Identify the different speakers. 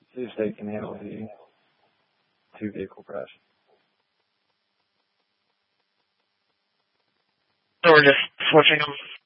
Speaker 1: See if they can handle the two-vehicle crash.
Speaker 2: So we're just switching them